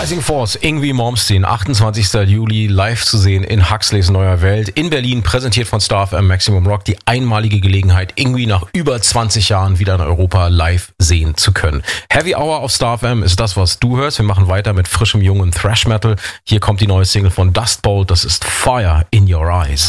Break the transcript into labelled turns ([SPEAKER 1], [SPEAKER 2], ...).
[SPEAKER 1] Rising Force, Yngwie Malmsteen, 28. Juli live zu sehen in Huxleys Neuer Welt in Berlin, präsentiert von Star FM Maximum Rock. Die einmalige Gelegenheit, Yngwie nach über 20 Jahren wieder in Europa live sehen zu können. Heavy Hour auf Star FM ist das, was du hörst. Wir machen weiter mit frischem, jungen Thrash Metal. Hier kommt die neue Single von Dust Bowl, das ist Fire in Your Eyes.